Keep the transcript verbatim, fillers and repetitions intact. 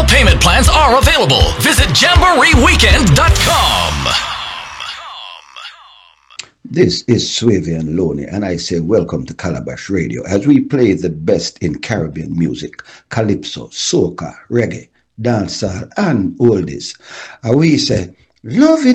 payment plans are available. Visit jamboree weekend dot com. This is Swavian Loney, and I say welcome to Calabash Radio as we play the best in Caribbean music, calypso, soca, reggae, dancehall, and oldies. And we say, love it.